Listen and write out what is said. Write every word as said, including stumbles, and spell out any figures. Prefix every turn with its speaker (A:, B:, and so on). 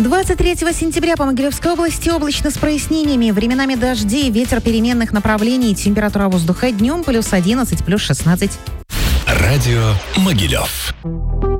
A: двадцать третьего сентября по Могилевской области облачно с прояснениями. Временами дожди, ветер переменных направлений. Температура воздуха днем плюс одиннадцать, плюс шестнадцать.
B: Радио Могилев.